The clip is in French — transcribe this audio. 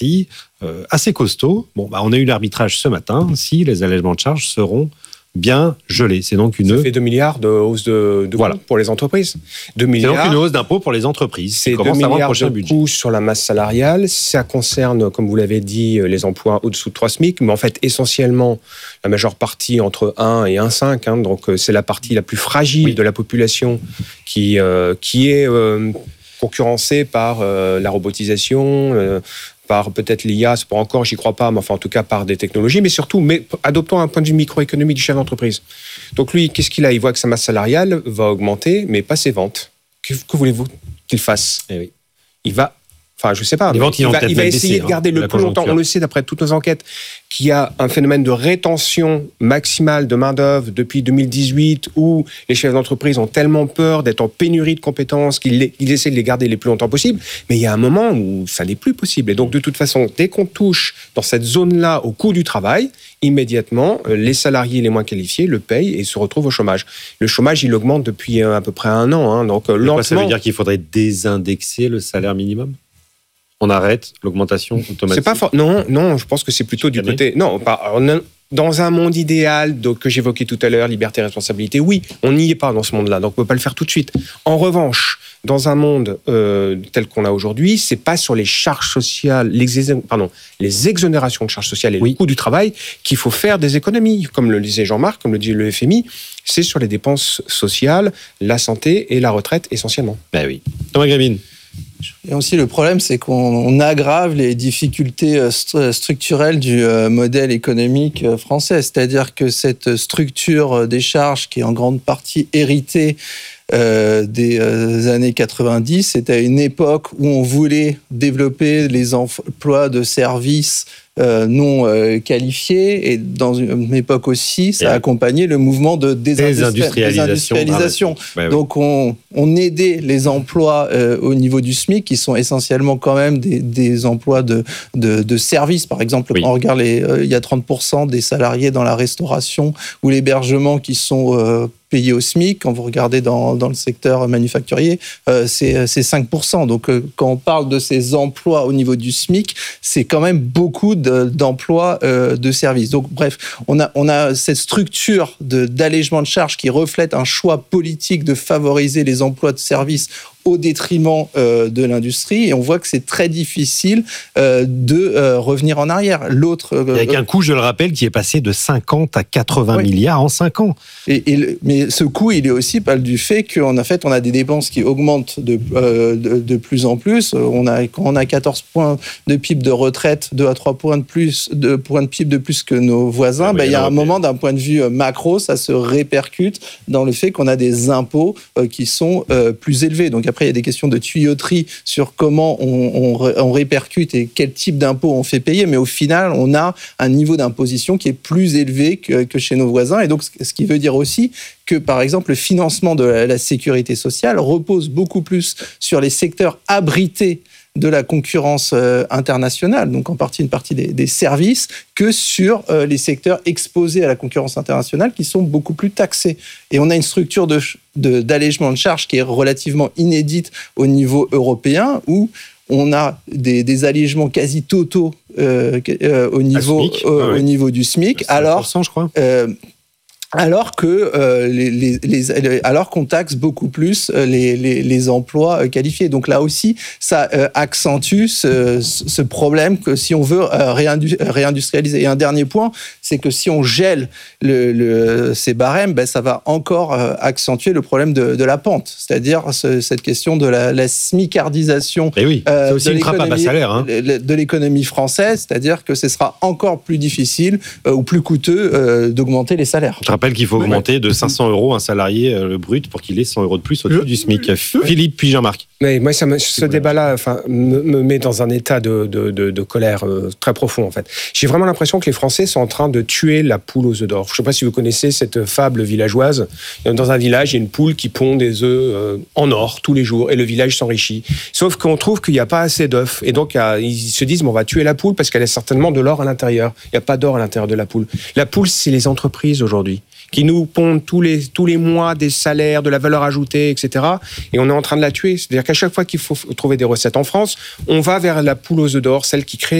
Bercy, assez costaud. On a eu l'arbitrage ce matin. Si les allègements de charges seront bien gelés. C'est donc Ça fait 2 milliards de hausse de voilà. coûts pour les entreprises. 2 C'est milliards. donc une hausse d'impôts pour les entreprises. C'est 2 milliards de coûts sur la masse salariale. Ça concerne, comme vous l'avez dit, les emplois au-dessous de 3 SMIC, mais en fait, essentiellement, la majeure partie entre 1 et 1,5. Donc, c'est la partie la plus fragile de la population qui est concurrencée par la robotisation, par peut-être l'IA, c'est pas encore, j'y crois pas, mais enfin en tout cas par des technologies, mais surtout, adoptons un point de vue microéconomique du chef d'entreprise. Donc lui, qu'est-ce qu'il a ? Il voit que sa masse salariale va augmenter, mais pas ses ventes. Que voulez-vous qu'il fasse ? Oui. Il va, enfin je sais pas, les ventes, il va essayer de garder le plus longtemps. On le sait d'après toutes nos enquêtes qu'il y a un phénomène de rétention maximale de main-d'œuvre depuis 2018 où les chefs d'entreprise ont tellement peur d'être en pénurie de compétences qu'ils essaient de les garder les plus longtemps possible. Mais il y a un moment où ça n'est plus possible. Et donc, de toute façon, dès qu'on touche dans cette zone-là au coût du travail, immédiatement, les salariés les moins qualifiés le payent et se retrouvent au chômage. Le chômage, il augmente depuis à peu près 1 an. Donc, lentement. Ça veut dire qu'il faudrait désindexer le salaire minimum ? On arrête l'augmentation automatique. C'est pas non, je pense que c'est plutôt du côté. Non, dans un monde idéal que j'évoquais tout à l'heure, liberté et responsabilité, oui, on n'y est pas dans ce monde-là, donc on peut pas le faire tout de suite. En revanche, dans un monde tel qu'on a aujourd'hui, c'est pas sur les charges sociales, les exonérations de charges sociales et le coût du travail qu'il faut faire des économies. Comme le disait Jean-Marc, comme le dit le FMI, c'est sur les dépenses sociales, la santé et la retraite essentiellement. Ben oui. Thomas Grébine. Et aussi, le problème, c'est qu'on aggrave les difficultés structurelles du modèle économique français. C'est-à-dire que cette structure des charges, qui est en grande partie héritée des années 90, c'était à une époque où on voulait développer les emplois de services non qualifiés, et dans une époque aussi, ça a accompagné le mouvement de désindustrialisation. Donc, on aidait les emplois au niveau du SMIC, qui sont essentiellement quand même des emplois de services. Par exemple, quand on regarde il y a 30% des salariés dans la restauration ou l'hébergement qui sont payés au SMIC. Quand vous regardez dans le secteur manufacturier, c'est 5%. Donc, quand on parle de ces emplois au niveau du SMIC, c'est quand même beaucoup d'emplois de services. Donc, bref, on a cette structure d'allègement de charges qui reflète un choix politique de favoriser les emplois de services au détriment de l'industrie, et on voit que c'est très difficile de revenir en arrière. Avec un coût, je le rappelle, qui est passé de 50 à 80 milliards en 5 ans. Mais ce coût, il est aussi pas du fait qu'on a des dépenses qui augmentent de plus en plus. Quand on a 14 points de PIB de retraite, 2 à 3 points de PIB de plus que nos voisins, il y a un moment, d'un point de vue macro, ça se répercute dans le fait qu'on a des impôts qui sont plus élevés. Donc après, il y a des questions de tuyauterie sur comment on répercute et quel type d'impôt on fait payer, mais au final, on a un niveau d'imposition qui est plus élevé que chez nos voisins. Et donc, ce qui veut dire aussi que, par exemple, le financement de la sécurité sociale repose beaucoup plus sur les secteurs abrités de la concurrence internationale, donc une partie des services, que sur les secteurs exposés à la concurrence internationale qui sont beaucoup plus taxés. Et on a une structure d'allègement de charges qui est relativement inédite au niveau européen, où on a des allègements quasi totaux au niveau du SMIC. Alors, je crois. Alors qu'on taxe beaucoup plus les emplois qualifiés. Donc là aussi, ça accentue ce problème que si on veut réindustrialiser. Et un dernier point, c'est que si on gèle ces barèmes, ça va encore accentuer le problème de la pente. C'est-à-dire cette question de la smicardisation c'est aussi une trappe à bas salaire, de l'économie française. C'est-à-dire que ce sera encore plus difficile ou plus coûteux d'augmenter les salaires. Je rappelle qu'il faut augmenter de 500 € un salarié le brut pour qu'il ait 100 € de plus au-dessus du SMIC. Philippe, puis Jean-Marc. Mais moi, ce débat-là me met dans un état de colère très profond, en fait. J'ai vraiment l'impression que les Français sont en train de tuer la poule aux œufs d'or. Je ne sais pas si vous connaissez cette fable villageoise. Dans un village, il y a une poule qui pond des œufs en or tous les jours, et le village s'enrichit. Sauf qu'on trouve qu'il n'y a pas assez d'œufs. Et donc, ils se disent, on va tuer la poule parce qu'elle a certainement de l'or à l'intérieur. Il n'y a pas d'or à l'intérieur de la poule. La poule, c'est les entreprises aujourd'hui, qui nous pondent tous les mois des salaires, de la valeur ajoutée, etc. Et on est en train de la tuer. C'est-à-dire qu'à chaque fois qu'il faut trouver des recettes en France, on va vers la poule aux œufs d'or, celle qui crée